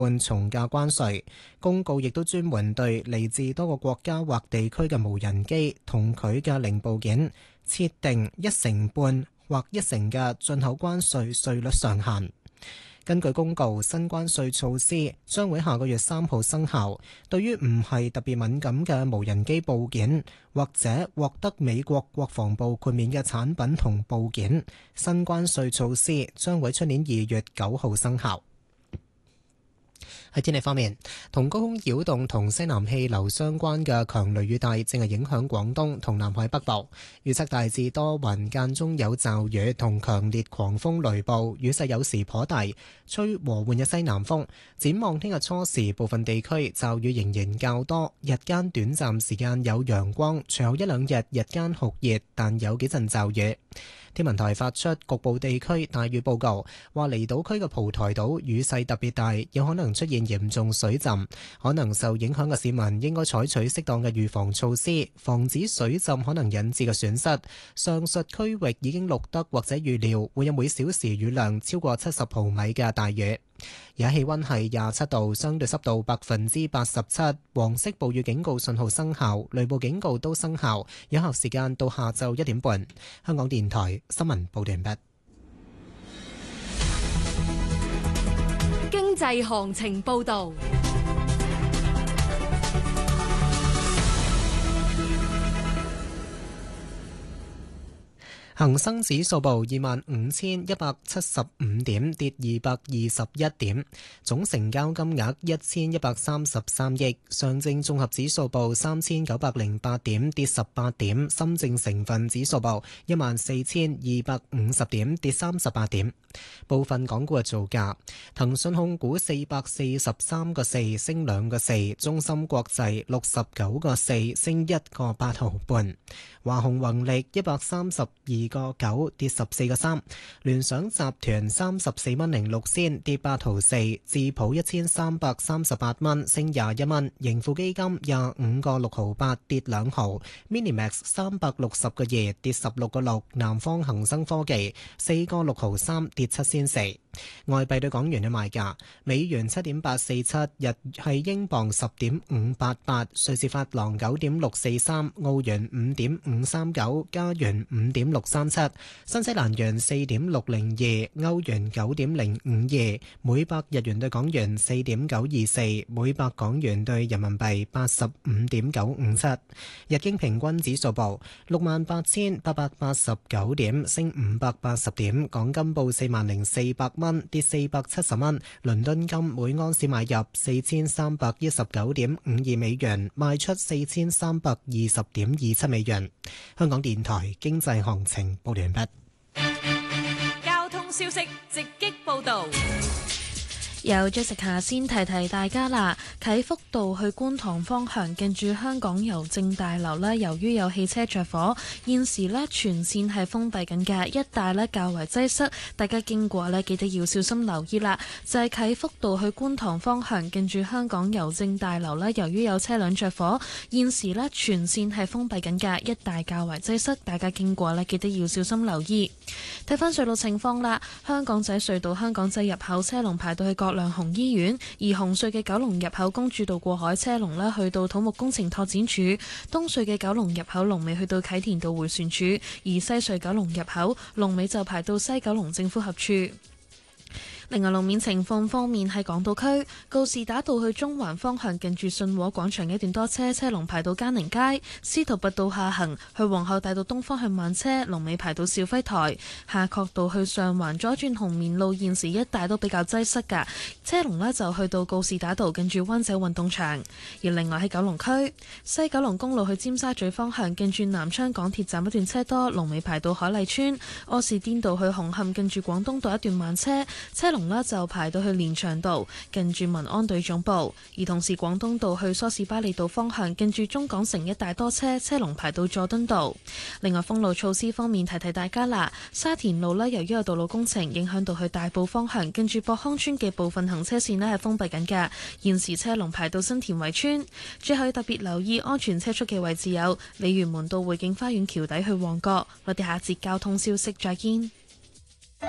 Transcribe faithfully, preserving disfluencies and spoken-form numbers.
半重價關稅。公告亦都專門對嚟自多個國家或地區嘅無人機同佢嘅零部件設定一成半或一成嘅進口關稅稅率上限。根據公告，新關稅措施將會下個月三號生效。對於唔係特別敏感嘅無人機部件或者獲得美國國防部豁免嘅產品同部件，新關稅措施將會出年二月九號生效。喺天氣方面，同高空擾動同西南氣流相關嘅強雷雨帶正係影響廣東同南海北部。預測大致多雲，間中有驟雨同強烈狂風雷暴，雨勢有時頗大，吹和緩嘅西南風。展望聽日初時，部分地區驟雨仍然較多，日間短暫時間有陽光，隨後一兩日日間酷熱，但有幾陣驟雨。天文台發出局部地區大雨報告，話離島區嘅蒲台島雨勢特別大，有可能出現嚴重水浸，可能受影響嘅市民應該採取適當嘅預防措施，防止水浸可能引致嘅損失。上述區域已經錄得或者預料會有每小時雨量超過七十毫米嘅大雨。而家氣溫係廿七度，相對濕度百分之八十七，黃色暴雨警告信號生效，雷暴警告都生效，有效時間到下晝一點半。香港電台新聞報道完畢。 經濟行情報道。 恒生指數報二萬五千一百七十五點，跌二百二十一點，總成交金額一千一百三十三億。上證綜合指數報三千九百零八點，跌十八點。深證成分指數報一萬四千二百五十點，跌三十八點。部分港股嘅造價：騰訊控股四百四十三個四，升兩個四；中芯國際六十九個四，升一個八毫半；華虹宏力一百三十二個九，跌十四個三；聯想集團三十四蚊零六仙，跌八毫四；智普一千三百三十八蚊，升廿一蚊；盈富基金廿五個六毫八，跌兩毫；Minimax 三百六十個二，跌十六個六；南方恒生科技四個六毫三，跌七仙四。外幣對港元嘅賣價：美元七點八四七，日係英鎊十點五八八，瑞士法郎九點六四三，澳元五點五三九，加元五點六三七，新西蘭元四點六零二，歐元九點零五二，每百日元對港元四點九二四，每百港元對人民幣八十五點九五七。日經平均指數報六萬八千八百八十九點，升五百八十點。港金報四萬零四百蚊，跌四百七十蚊。倫敦金每安士買入四千三百一十九點五二美元，賣出四千三百二十點二七美元。香港電台經濟行情報完畢。 交通消息直擊報道。 有 Jessica 先提提大家啦，啟福道去觀塘方向近住香港郵政大樓呢，由於有汽車着火，現時呢全線係封閉緊嘅，一帶呢較為擠塞，大家經過呢記得要小心留意啦。就係啟福道去觀塘方向近住香港郵政大樓呢，由於有車輛着火，現時呢全線係封閉緊嘅，一帶較為擠塞，大家經過呢記得要小心留意。睇翻隧道情況啦，香港仔隧道香港仔入口車龍排到去葛量洪醫院，而紅隧嘅九龍入口公主道過海車龍呢去到土木工程拓展處，東隧嘅九龍入口龍尾去到啟田道迴旋處，而西隧九龍入口龍尾就排到西九龍政府合署。另外路面情況方面，喺港島區告士打道去中環方向近住信和廣場一段多車，車龍排到嘉寧街；司徒拔道下行去皇后大道東方向慢車，龍尾排到肇輝台；夏慤道去上環左轉紅棉路，現時一帶都比較擠塞㗎，車龍呢就去到告士打道近住灣仔運動場。而另外喺九龍區西九龍公路去尖沙咀方向近住南昌港鐵站一段車多，龍尾排到海麗村；柯士甸道去紅磡近住廣東道一段慢車，車龍呢就排到去連翔道近住民安隊總部，而同時廣東道去梳士巴利道方向近住中港城一帶多車，車龍排到佐敦道。另外封路措施方面，提提大家啦，沙田路呢由於有道路工程影響到去大埔方向近住博康村嘅部分行車線呢係封閉緊嘅，現時車龍排到新田圍村。最後要特別留意安全車速嘅位置有鯉魚門道匯景花園橋底去旺角。我哋下一節交通消息再見。